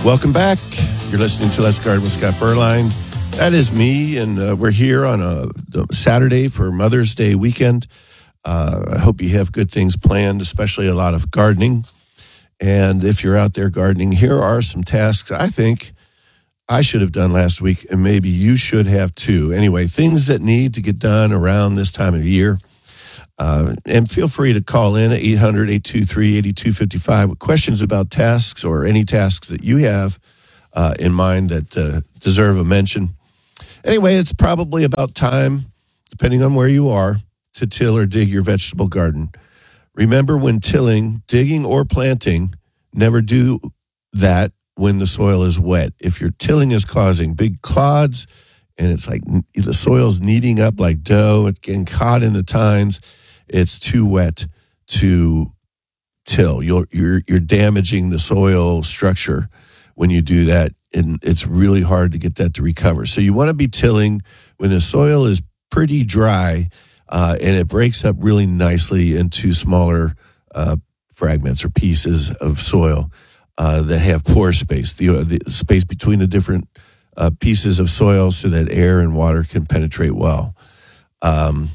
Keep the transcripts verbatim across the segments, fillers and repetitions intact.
Welcome back. You're listening to Let's Garden with Scott Berline. That is me, and uh, we're here on a, a Saturday for Mother's Day weekend. Uh, I hope you have good things planned, especially a lot of gardening. And if you're out there gardening, here are some tasks I think I should have done last week, and maybe you should have too. Anyway, things that need to get done around this time of the year. Uh, and feel free to call in at eight hundred, eight two three, eight two five five with questions about tasks or any tasks that you have uh, in mind that uh, deserve a mention. Anyway, it's probably about time, depending on where you are, to till or dig your vegetable garden. Remember, when tilling, digging, or planting, never do that when the soil is wet. If your tilling is causing big clods and it's like the soil's kneading up like dough, it's getting caught in the tines, it's too wet to till. You're, you're, you're damaging the soil structure when you do that, and it's really hard to get that to recover. So you want to be tilling when the soil is pretty dry uh, and it breaks up really nicely into smaller uh, fragments or pieces of soil uh, that have pore space, the, the space between the different uh, pieces of soil so that air and water can penetrate well. Um,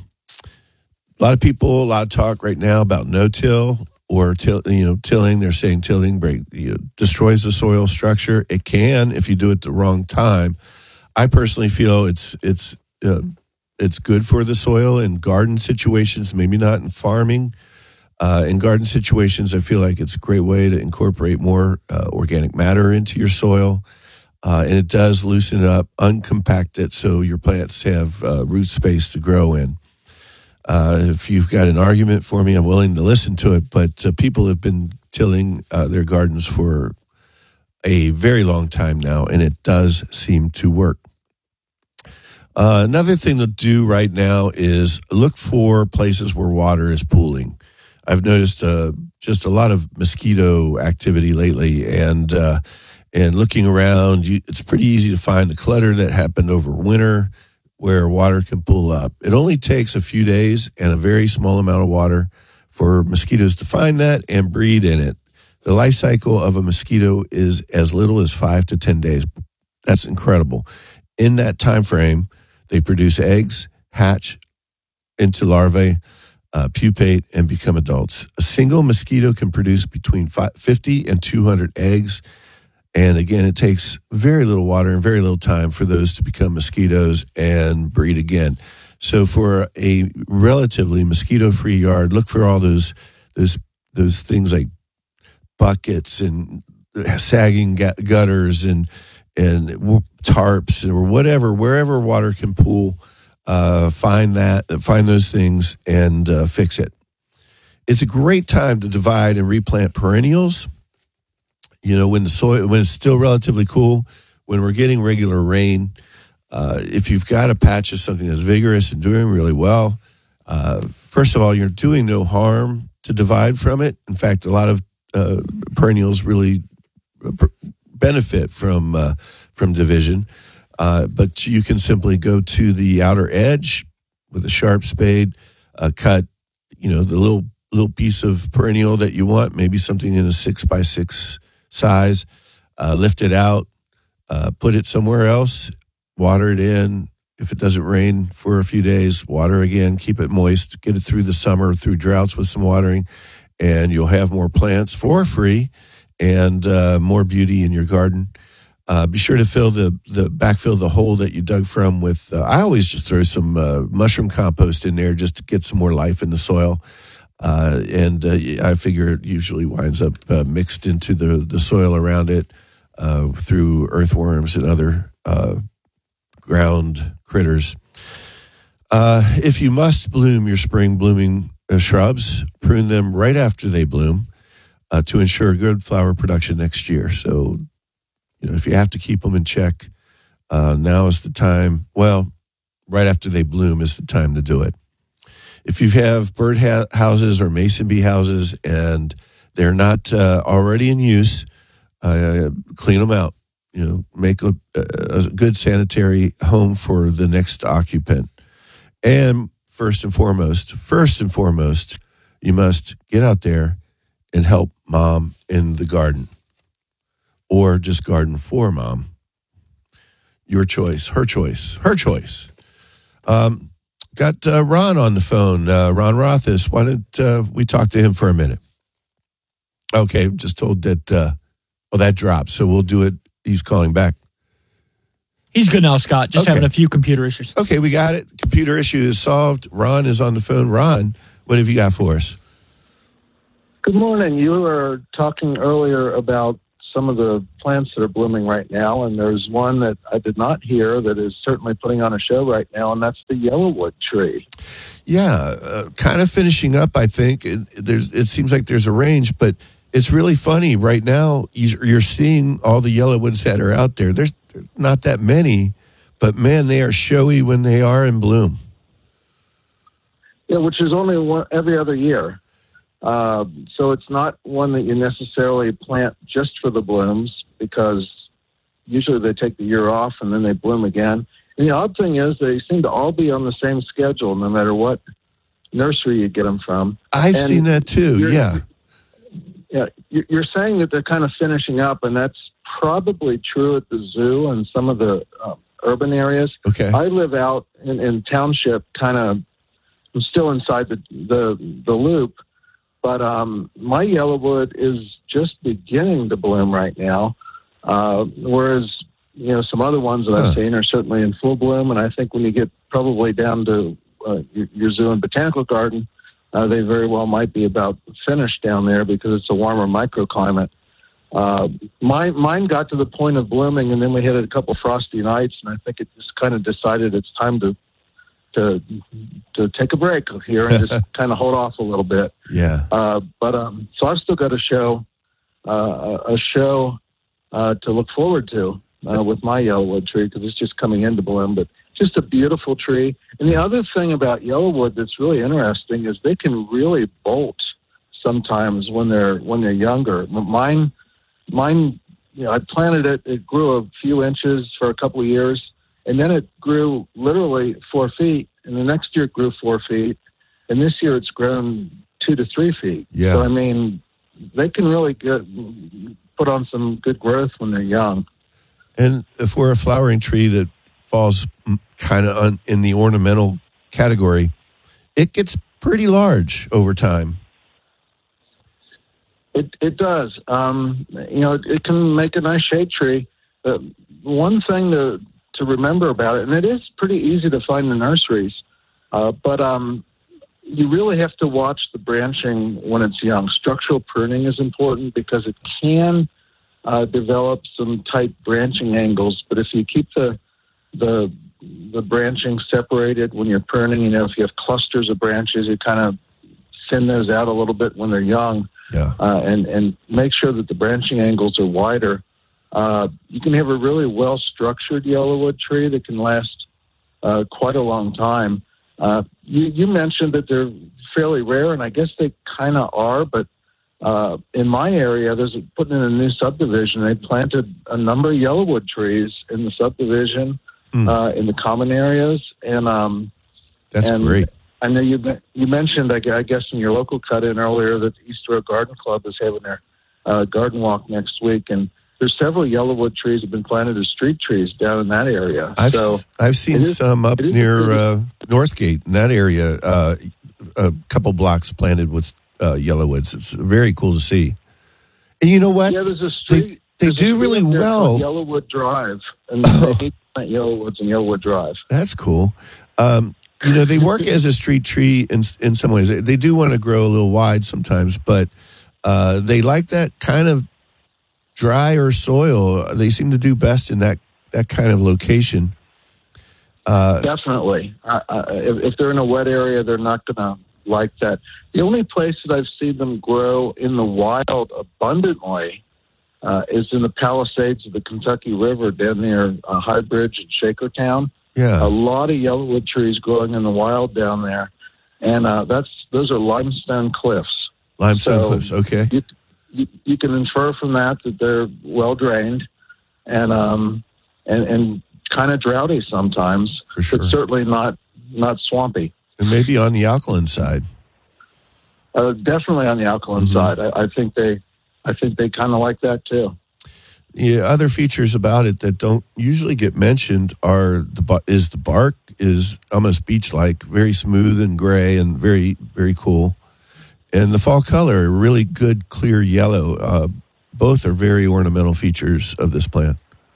a lot of people, a lot of talk right now about no-till or till, you know, tilling. They're saying tilling break, you know, destroys the soil structure. It can if you do it the wrong time. I personally feel it's it's uh, it's good for the soil in garden situations, maybe not in farming. Uh, in garden situations, I feel like it's a great way to incorporate more uh, organic matter into your soil. Uh, and it does loosen it up, uncompact it, so your plants have uh, root space to grow in. Uh, if you've got an argument for me, I'm willing to listen to it, but uh, people have been tilling uh, their gardens for a very long time now, and it does seem to work. Uh, another thing to do right now is look for places where water is pooling. I've noticed uh, just a lot of mosquito activity lately, and uh, and looking around, you, it's pretty easy to find the clutter that happened over winter where water can pool up. It only takes a few days and a very small amount of water for mosquitoes to find that and breed in it. The life cycle of a mosquito is as little as five to ten days. That's incredible. In that time frame, they produce eggs, hatch into larvae, uh, pupate, and become adults. A single mosquito can produce between fifty and two hundred eggs. And again, it takes very little water and very little time for those to become mosquitoes and breed again. So for a relatively mosquito-free yard, look for all those those those things like buckets and sagging gutters and and tarps or whatever, wherever water can pool. Uh, find that, find those things, and uh, fix it. It's a great time to divide and replant perennials. You know, when the soil, when it's still relatively cool, when we're getting regular rain, uh, if you've got a patch of something that's vigorous and doing really well, uh, first of all, you're doing no harm to divide from it. In fact, a lot of uh, perennials really benefit from uh, from division. Uh, but you can simply go to the outer edge with a sharp spade, uh, cut, you know, the little little piece of perennial that you want, maybe something in a six by six size, uh, lift it out, uh, put it somewhere else, water it in. If it doesn't rain for a few days, water again, keep it moist, get it through the summer, through droughts with some watering, and you'll have more plants for free and uh, more beauty in your garden. Uh, be sure to fill the, the backfill the hole that you dug from with, uh, I always just throw some uh, mushroom compost in there just to get some more life in the soil. Uh, and uh, I figure it usually winds up uh, mixed into the, the soil around it uh, through earthworms and other uh, ground critters. Uh, if you must bloom your spring blooming uh, shrubs, prune them right after they bloom uh, to ensure good flower production next year. So, you know, if you have to keep them in check, uh, now is the time. Well, right after they bloom is the time to do it. If you have bird ha- houses or mason bee houses and they're not uh, already in use, uh, clean them out. You know, make a, a good sanitary home for the next occupant. And first and foremost, first and foremost, you must get out there and help mom in the garden. or just garden for mom. Your choice, her choice, her choice. Um, got uh, Ron on the phone, uh, Ron Rothis. Why don't uh, we talk to him for a minute? Okay, just told that, uh, well, that dropped, so we'll do it. He's calling back. He's good now, Scott. Just Okay. having a few computer issues. Okay, we got it. Computer issue is solved. Ron is on the phone. Ron, what have you got for us? Good morning. You were talking earlier about some of the plants that are blooming right now, and there's one that I did not hear that is certainly putting on a show right now, and that's the yellowwood tree. Yeah, uh, kind of finishing up, I think. It, there's, it seems like there's a range, but it's really funny. Right now, you- you're seeing all the yellowwoods that are out there. There's not that many, but, man, they are showy when they are in bloom. Yeah, which is only one, every other year. Uh, so it's not one that you necessarily plant just for the blooms, because usually they take the year off and then they bloom again. And the odd thing is they seem to all be on the same schedule, no matter what nursery you get them from. I've And seen that too, you're- yeah. Yeah, you- you're saying that they're kind of finishing up, and that's probably true at the zoo and some of the uh, urban areas. Okay. I live out in, in township, kind of. I'm still inside the the, the loop, but um, my yellowwood is just beginning to bloom right now, uh, whereas you know some other ones that Huh. I've seen are certainly in full bloom. And I think when you get probably down to uh, your, your zoo and botanical garden, uh, they very well might be about finished down there because it's a warmer microclimate. Uh, mine, mine got to the point of blooming, and then we hit a couple frosty nights, and I think it just kind of decided it's time to to to take a break here and just kind of hold off a little bit. Yeah. Uh, but um, so I've still got a show, uh, a show uh, to look forward to uh, with my yellowwood tree, because it's just coming into bloom. But just a beautiful tree. And the other thing about yellowwood that's really interesting is they can really bolt sometimes when they're when they're younger. Mine, mine, you know, I planted it. It grew a few inches for a couple of years, and then it grew literally four feet. And the next year it grew four feet, and this year it's grown two to three feet. Yeah. So I mean, they can really get put on some good growth when they're young. And if we're a flowering tree that falls kind of in the ornamental category, it gets pretty large over time. It it does. Um, you know, it, it can make a nice shade tree. Uh, one thing to to remember about it, and it is pretty easy to find in nurseries, uh, but um, you really have to watch the branching when it's young. Structural pruning is important because it can uh, develop some tight branching angles. But if you keep the the the branching separated when you're pruning, you know, if you have clusters of branches, you kind of thin those out a little bit when they're young. Yeah. Uh, and, and make sure that the branching angles are wider. Uh, you can have a really well-structured yellowwood tree that can last uh, quite a long time. Uh, you, you mentioned that they're fairly rare, and I guess they kind of are, but uh, in my area, there's a, putting in a new subdivision. They planted a number of yellowwood trees in the subdivision, Mm. uh, in the common areas. And um, That's and great. I know you you mentioned, I gu- I guess, in your local cut-in earlier that the East Road Garden Club is having their uh, garden walk next week, and there's several yellowwood trees have been planted as street trees down in that area. I've so s- I've seen it is- some up it is a near pretty- uh, Northgate in that area. Uh, a couple blocks planted with uh, yellowwoods. It's very cool to see. And you know what? yeah, there's a street. they there's a do street really up there called well. Yellowwood Drive, and Oh. they plant yellowwoods and Yellowwood Drive. That's cool. Um, you know, they work as a street tree in in some ways. They, they do want to grow a little wide sometimes, but uh, they like that kind of drier soil. They seem to do best in that that kind of location. Uh, Definitely. Uh, uh, if, if they're in a wet area, they're not going to like that. The only place that I've seen them grow in the wild abundantly uh, is in the Palisades of the Kentucky River down near uh, High Bridge and Shakertown. yeah. A lot of yellowwood trees growing in the wild down there, and uh, that's those are limestone cliffs. Limestone so- cliffs. Okay. You, you, you can infer from that that they're well drained and um, and, and kind of droughty sometimes, For sure. but certainly not not swampy. And maybe on the alkaline side. Uh, definitely on the alkaline Mhm. side. I, I think they, I think they kind of like that too. Yeah, other features about it that don't usually get mentioned are the bu- is the bark is almost beach-like, very smooth and gray and very very cool, and the fall color, really good clear yellow. Uh, both are very ornamental features of this plant.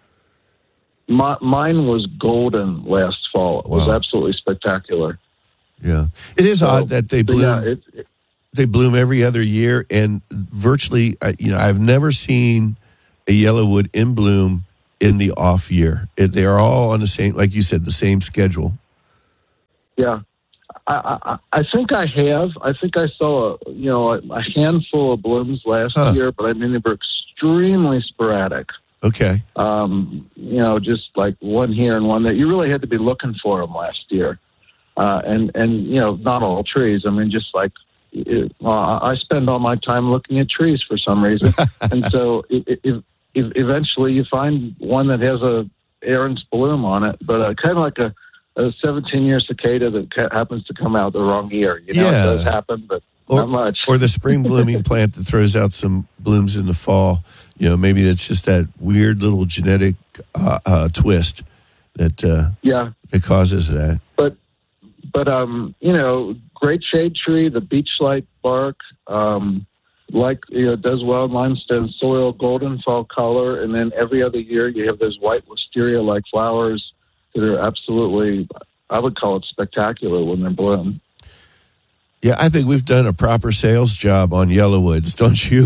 My, mine was golden last fall. It was Wow. absolutely spectacular. Yeah, it is So, odd that they but bloom. yeah, it, it, They bloom every other year, and virtually, uh, you know, I've never seen a yellowwood in bloom in the off year. It, they are all on the same, like you said, the same schedule. yeah. I, I, I think I have. I think I saw a you know a, a handful of blooms last Huh. year, but I mean they were extremely sporadic. Okay, Um, you know, just like one here and one there. You really had to be looking for them last year, uh, and and you know not all trees. I mean, just like it, uh, I spend all my time looking at trees for some reason, and so it, it, it, eventually you find one that has a Aaron's bloom on it, but uh, kind of like a a seventeen-year cicada that ca- happens to come out the wrong year. You know, Yeah. it does happen, but Or- not much. or the spring blooming plant that throws out some blooms in the fall. You know, maybe it's just that weird little genetic uh, uh, twist that uh, yeah, that causes that. but but um, you know, great shade tree, the beech-like bark, um, like you know, does well in limestone soil, golden fall color, and then every other year you have those white wisteria-like flowers that are absolutely, I would call it spectacular when they're bloom. Yeah, I think we've done a proper sales job on yellowwoods, don't you?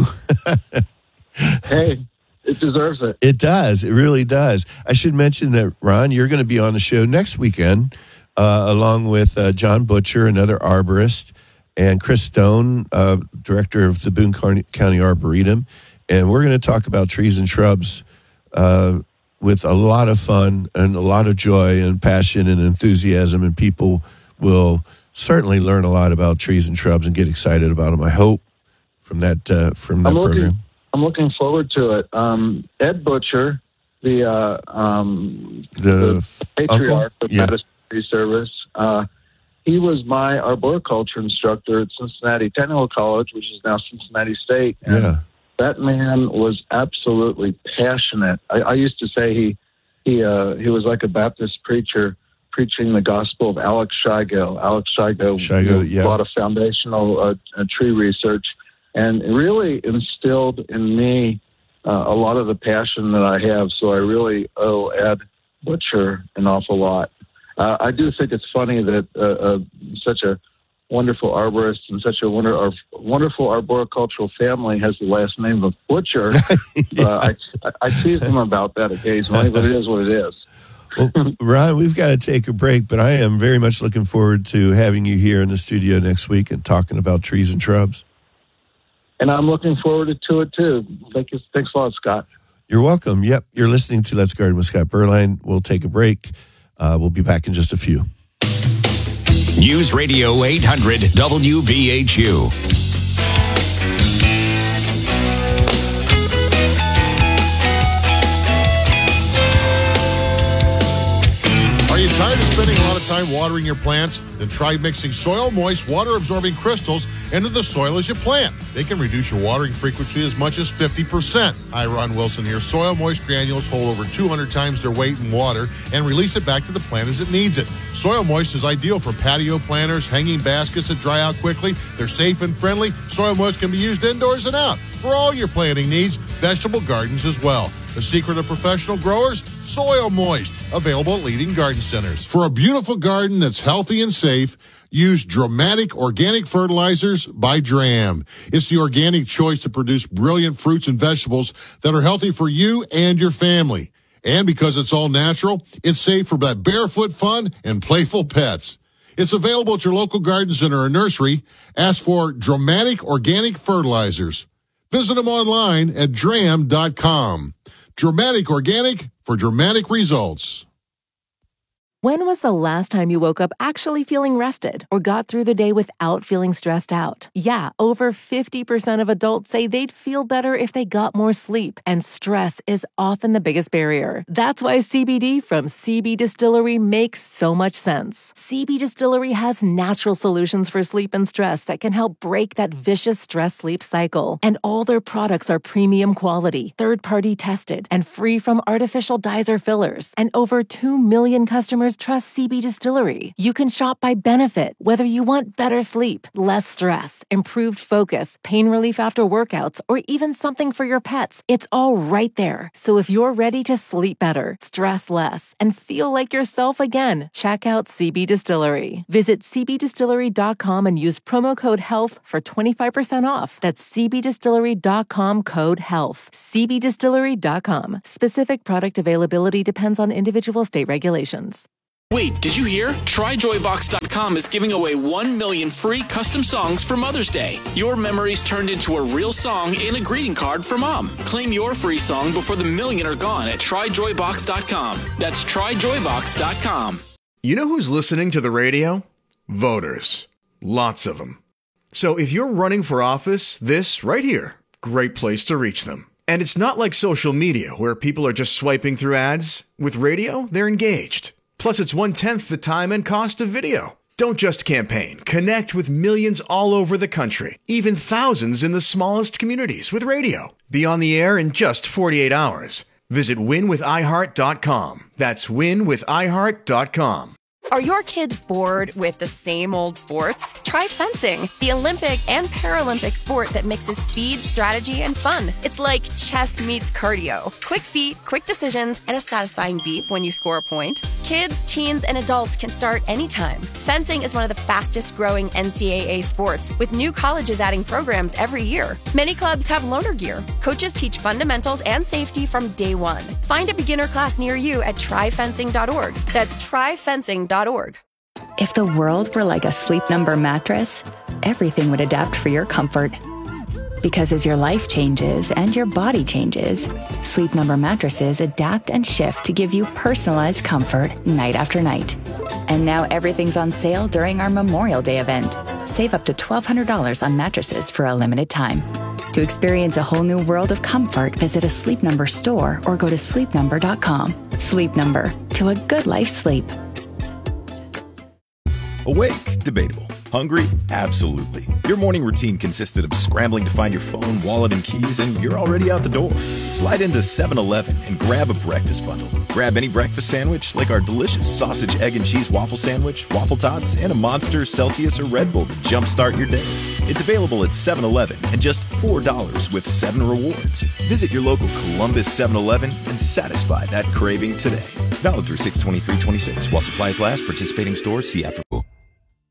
Hey, it deserves it. It does. It really does. I should mention that, Ron, you're going to be on the show next weekend, uh, along with uh, John Butcher, another arborist, and Chris Stone, uh, director of the Boone County Arboretum. And we're going to talk about trees and shrubs uh, with a lot of fun and a lot of joy and passion and enthusiasm. And people will certainly learn a lot about trees and shrubs and get excited about them, I hope, from that, uh, from that I'm looking, program. I'm looking forward to it. Um, Ed Butcher, the uh, um, The, patriarch uncle? of Yeah. Madison Tree Service, uh, he was my arboriculture instructor at Cincinnati Technical College, which is now Cincinnati State. And Yeah. that man was absolutely passionate. I, I used to say he he uh, he was like a Baptist preacher preaching the gospel of Alex Shigo. Alex Shigo, Shigo, you know, yeah. a lot of foundational uh, uh, tree research, and it really instilled in me uh, a lot of the passion that I have. So I really owe Ed Butcher an awful lot. Uh, I do think it's funny that uh, uh, such a wonderful arborist and such a wonder, uh, wonderful arboricultural family has the last name of Butcher. uh, I, I tease them about that occasionally, but it is what it is. Well, Ron, we've got to take a break, but I am very much looking forward to having you here in the studio next week and talking about trees and shrubs. And I'm looking forward to it too. Thank you. Thanks a lot, Scott. You're welcome. Yep, you're listening to Let's Garden with Scott Berline. We'll take a break. Uh, we'll be back in just a few. News Radio eight hundred W V H U. Are you tired of spending a lot of time watering your plants? Then try mixing soil moist, water-absorbing crystals into the soil as you plant. They can reduce your watering frequency as much as fifty percent. Hi, Ron Wilson here. Soil moist granules hold over two hundred times their weight in water and release it back to the plant as it needs it. Soil moist is ideal for patio planters, hanging baskets that dry out quickly. They're safe and friendly. Soil moist can be used indoors and out for all your planting needs, vegetable gardens as well. The secret of professional growers? Soil Moist, available at leading garden centers. For a beautiful garden that's healthy and safe, use Dramatic Organic Fertilizers by Dram. It's the organic choice to produce brilliant fruits and vegetables that are healthy for you and your family. And because it's all natural, it's safe for that barefoot fun and playful pets. It's available at your local garden center or nursery. Ask for Dramatic Organic Fertilizers. Visit them online at dram dot com. Dramatic Organic for dramatic results. When was the last time you woke up actually feeling rested or got through the day without feeling stressed out? Yeah, over fifty percent of adults say they'd feel better if they got more sleep, and stress is often the biggest barrier. That's why C B D from C B Distillery makes so much sense. C B Distillery has natural solutions for sleep and stress that can help break that vicious stress-sleep cycle. And all their products are premium quality, third-party tested, and free from artificial dyes or fillers. And over two million customers trust C B Distillery. You can shop by benefit, whether you want better sleep, less stress, improved focus, pain relief after workouts, or even something for your pets. It's all right there. So if you're ready to sleep better, stress less, and feel like yourself again, check out C B Distillery. Visit c b distillery dot com and use promo code HEALTH for twenty-five percent off. That's c b distillery dot com code HEALTH. c b distillery dot com. Specific product availability depends on individual state regulations. Wait, did you hear? try joy box dot com is giving away one million free custom songs for Mother's Day. Your memories turned into a real song and a greeting card for Mom. Claim your free song before the million are gone at try joy box dot com. That's try joy box dot com. You know who's listening to the radio? Voters. Lots of them. So if you're running for office, this right here, great place to reach them. And it's not like social media where people are just swiping through ads. With radio, they're engaged. Plus, it's one-tenth the time and cost of video. Don't just campaign. Connect with millions all over the country, even thousands in the smallest communities with radio. Be on the air in just forty-eight hours. Visit win with i heart dot com. That's win with i heart dot com. Are your kids bored with the same old sports? Try fencing, the Olympic and Paralympic sport that mixes speed, strategy, and fun. It's like chess meets cardio. Quick feet, quick decisions, and a satisfying beep when you score a point. Kids, teens, and adults can start anytime. Fencing is one of the fastest growing N C double A sports, with new colleges adding programs every year. Many clubs have loaner gear. Coaches teach fundamentals and safety from day one. Find a beginner class near you at try fencing dot org. That's try fencing dot org. If the world were like a Sleep Number mattress, everything would adapt for your comfort. Because as your life changes and your body changes, Sleep Number mattresses adapt and shift to give you personalized comfort night after night. And now everything's on sale during our Memorial Day event. Save up to twelve hundred dollars on mattresses for a limited time. To experience a whole new world of comfort, visit a Sleep Number store or go to sleep number dot com. Sleep Number, to a good life sleep. Awake? Debatable. Hungry? Absolutely. Your morning routine consisted of scrambling to find your phone, wallet, and keys, and you're already out the door. Slide into seven eleven and grab a breakfast bundle. Grab any breakfast sandwich, like our delicious sausage, egg, and cheese waffle sandwich, waffle tots, and a Monster, Celsius, or Red Bull to jumpstart your day. It's available at seven eleven and just four dollars with seven rewards. Visit your local Columbus seven eleven and satisfy that craving today. Valid through six twenty-three twenty-six. While supplies last, participating stores, see app for